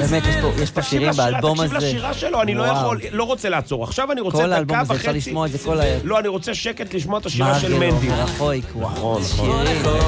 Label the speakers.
Speaker 1: באמת, יש פה שירים באלבום הזה.
Speaker 2: תקשיב לשירה שלו, אני לא רוצה לעצור. עכשיו אני רוצה
Speaker 1: כל האלבום
Speaker 2: דקה
Speaker 1: הזה אפשר
Speaker 2: וחצי.
Speaker 1: לשמוע את זה כל
Speaker 2: לא, אני רוצה שקט לשמוע את השירה של מנדי.
Speaker 1: מרגלו, רחוי,
Speaker 2: נכון.